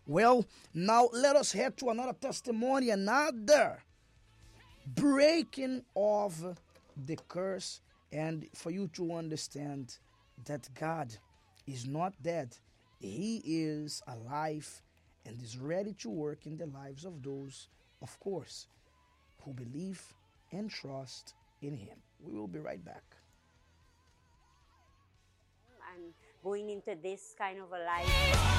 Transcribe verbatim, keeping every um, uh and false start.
Well, now let us head to another testimony, another breaking of the curse, and for you to understand that God is not dead. He is alive and is ready to work in the lives of those, of course, who believe and trust in Him. We will be right back. I'm going into this kind of a life.